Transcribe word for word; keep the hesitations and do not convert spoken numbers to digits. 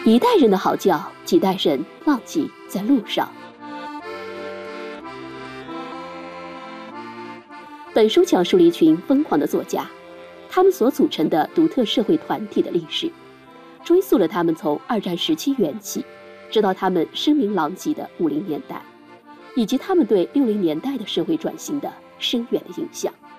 一代人的嚎叫，几代人忘记在路上。本书讲述了一群疯狂的作家，他们所组成的独特社会团体的历史，追溯了他们从二战时期缘起，直到他们声名狼藉的五零年代，以及他们对六零年代的社会转型的深远的影响。